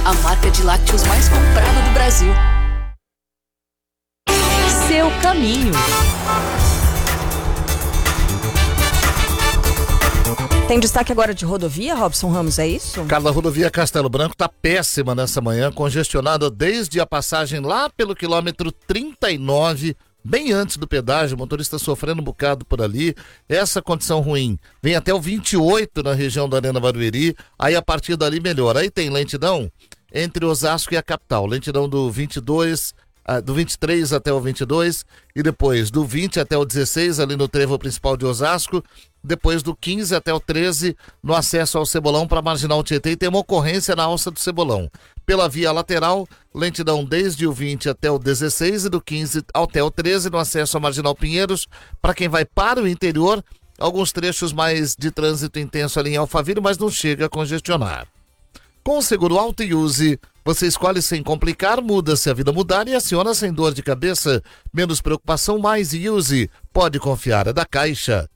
a marca de lácteos mais comprada do Brasil. Seu caminho. Tem destaque agora de rodovia, Robson Ramos, é isso? Carla, a rodovia Castelo Branco está péssima nessa manhã, congestionada desde a passagem lá pelo quilômetro 39, bem antes do pedágio, o motorista sofrendo um bocado por ali. Essa condição ruim vem até o 28 na região da Arena Barueri, aí a partir dali melhora. Aí tem lentidão entre Osasco e a capital, lentidão do 23 até o 22 e depois do 20 até o 16 ali no trevo principal de Osasco, depois do 15 até o 13 no acesso ao Cebolão para Marginal Tietê, e tem uma ocorrência na alça do Cebolão. Pela via lateral, lentidão desde o 20 até o 16 e do 15 até o 13 no acesso ao Marginal Pinheiros. Para quem vai para o interior, alguns trechos mais de trânsito intenso ali em Alphaville, mas não chega a congestionar. Com o seguro Auto e Use, você escolhe sem complicar, muda se a vida mudar e aciona sem dor de cabeça. Menos preocupação, mais Use. Pode confiar, é da Caixa.